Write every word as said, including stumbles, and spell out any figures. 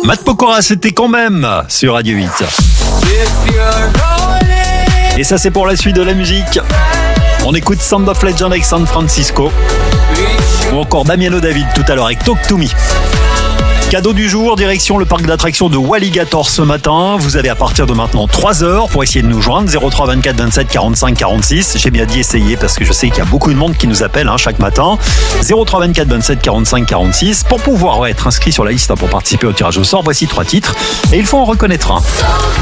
Matt Pokora, c'était quand même sur Radio huit. Et ça, c'est pour la suite de la musique. On écoute Sound of Legend avec San Francisco. Ou encore Damiano David tout à l'heure avec Talk to Me. Cadeau du jour, direction le parc d'attractions de Walligator ce matin. Vous avez à partir de maintenant trois heures pour essayer de nous joindre. zéro trois vingt-quatre vingt-sept quarante-cinq quarante-six. J'ai bien dit essayer parce que je sais qu'il y a beaucoup de monde qui nous appelle hein, chaque matin. zéro trois vingt-quatre vingt-sept quarante-cinq quarante-six. Pour pouvoir ouais, être inscrit sur la liste hein, pour participer au tirage au sort, voici trois titres. Et il faut en reconnaître un.